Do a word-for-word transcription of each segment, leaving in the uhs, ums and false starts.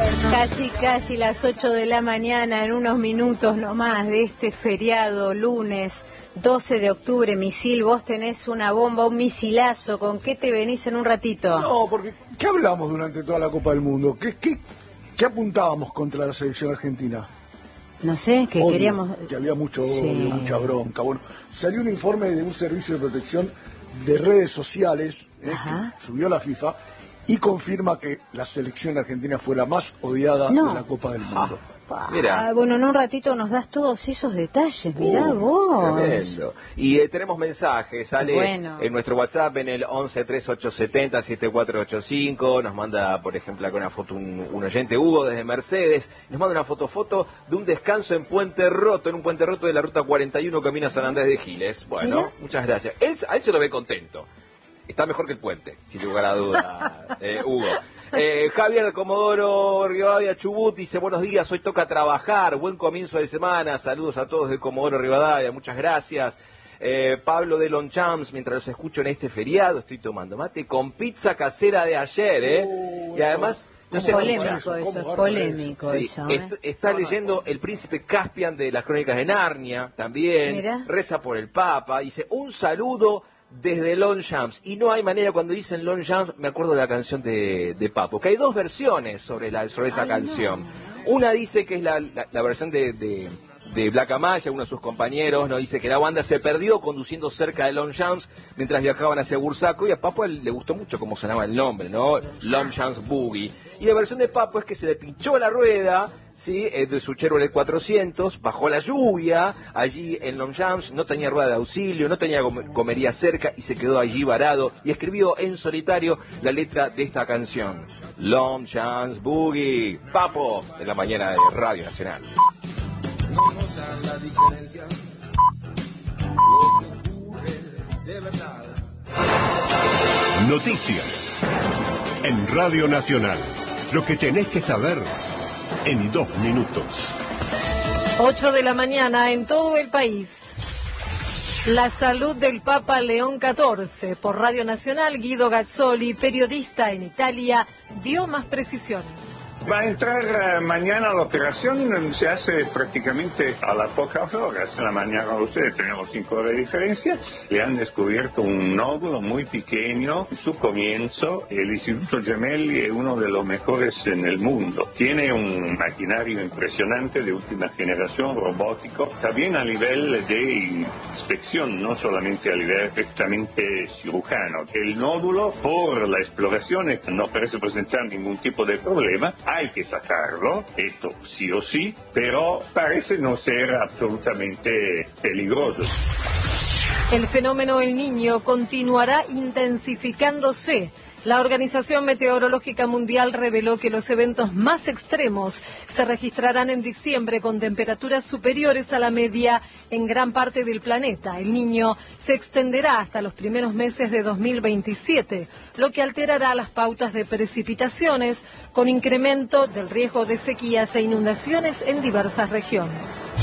Casi, casi las ocho de la mañana, en unos minutos nomás de este feriado, lunes doce de octubre. Misil, vos tenés una bomba, un misilazo. ¿Con qué te venís en un ratito? No, porque ¿qué hablamos durante toda la Copa del Mundo? ¿Qué, qué, qué apuntábamos contra la selección argentina? No sé, que Odio, queríamos... que había mucho odio, sí. mucha bronca. Bueno, salió un informe de un servicio de protección de redes sociales, eh, que subió la FIFA, y confirma que la selección argentina fue la más odiada no. de la Copa del Mundo. Ah, mira. Bueno, en un ratito nos das todos esos detalles, mirá uh, vos. Tremendo. Y eh, tenemos mensajes, sale bueno. en nuestro WhatsApp en el once treinta y ocho setenta setenta y cuatro ochenta y cinco, nos manda, por ejemplo, acá una foto un, un oyente, Hugo, desde Mercedes, nos manda una foto foto de un descanso en Puente Roto, en un Puente Roto de la Ruta cuarenta y uno, camino a San Andrés de Giles. Bueno, mira. Muchas gracias. Él, a él se lo ve contento. Está mejor que el puente, sin lugar a duda, eh, Hugo. Eh, Javier de Comodoro Rivadavia Chubut dice: buenos días, hoy toca trabajar, buen comienzo de semana, saludos a todos de Comodoro Rivadavia, muchas gracias. Eh, Pablo de Longchamps, mientras los escucho en este feriado, estoy tomando mate con pizza casera de ayer, ¿eh? Uh, y además... No sé, polémico eso, es polémico sí, eso. ¿eh? Est está leyendo El Príncipe Caspian de las Crónicas de Narnia, también. Mira. Reza por el Papa, dice: un saludo desde Longchamps. Y no hay manera, cuando dicen Longchamps, me acuerdo de la canción de, de Papo, que hay dos versiones sobre, la, sobre esa Ay, canción. No. Una dice que es la, la, la versión de... de de Black Amaya, uno de sus compañeros, nos dice que la banda se perdió conduciendo cerca de Longchamps mientras viajaban hacia Bursaco, y a Papo le gustó mucho cómo sonaba el nombre, ¿no? Longchamps Boogie. Y la versión de Papo es que se le pinchó la rueda, ¿sí? De su Chevrolet cuatrocientos, bajó la lluvia allí en Longchamps, no tenía rueda de auxilio, no tenía comería cerca y se quedó allí varado y escribió en solitario la letra de esta canción. Longchamps Boogie. Papo, en la mañana de Radio Nacional. No notan la diferencia, lo que ocurre de verdad. Noticias en Radio Nacional. Lo que tenés que saber en dos minutos. ocho de la mañana en todo el país. La salud del Papa León catorce. Por Radio Nacional, Guido Gazzoli, periodista en Italia, dio más precisiones. Va a entrar uh, mañana a la operación, se hace prácticamente a las pocas horas. En la mañana ustedes tenemos cinco horas de diferencia, le han descubierto un nódulo muy pequeño. En su comienzo, el Instituto Gemelli es uno de los mejores en el mundo. Tiene un maquinario impresionante de última generación, robótico, también a nivel de inspección, no solamente a nivel estrictamente cirujano. El nódulo, por la exploración, no parece presentar ningún tipo de problema. Hay que sacarlo, esto sí o sí, pero parece no ser absolutamente peligroso. El fenómeno El Niño continuará intensificándose. La Organización Meteorológica Mundial reveló que los eventos más extremos se registrarán en diciembre con temperaturas superiores a la media en gran parte del planeta. El Niño se extenderá hasta los primeros meses de dos mil veintisiete, lo que alterará las pautas de precipitaciones con incremento del riesgo de sequías e inundaciones en diversas regiones.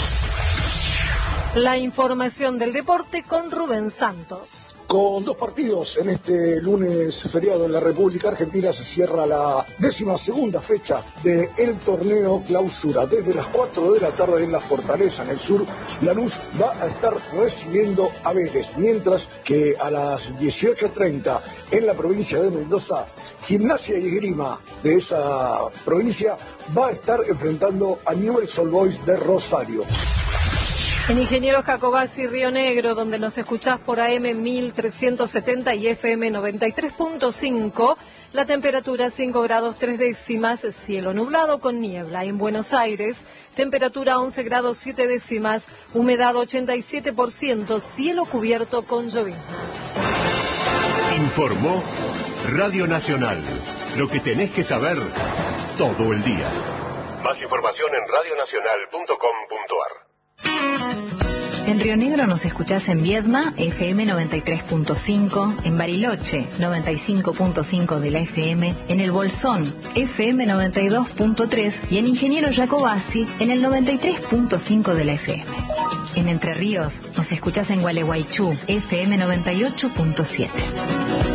La información del deporte con Rubén Santos. Con dos partidos en este lunes feriado en la República Argentina se cierra la décima segunda fecha del torneo Clausura. Desde las cuatro de la tarde en la Fortaleza, en el sur, Lanús va a estar recibiendo a Vélez, mientras que a las dieciocho treinta en la provincia de Mendoza, Gimnasia y Esgrima de esa provincia va a estar enfrentando a Newell's Old Boys de Rosario. En Ingeniero Jacobacci, Río Negro, donde nos escuchás por A M mil trescientos setenta y F M noventa y tres punto cinco, la temperatura cinco grados tres décimas, cielo nublado con niebla. En Buenos Aires, temperatura once grados siete décimas, humedad ochenta y siete por ciento, cielo cubierto con llovizna. Informó Radio Nacional. Lo que tenés que saber todo el día. Más información en radio nacional punto com punto ar. En Río Negro nos escuchás en Viedma, F M noventa y tres punto cinco, en Bariloche, noventa y cinco punto cinco de la F M, en El Bolsón, F M noventa y dos punto tres y en Ingeniero Jacobacci, en el noventa y tres punto cinco de la F M. En Entre Ríos nos escuchás en Gualeguaychú, F M noventa y ocho punto siete.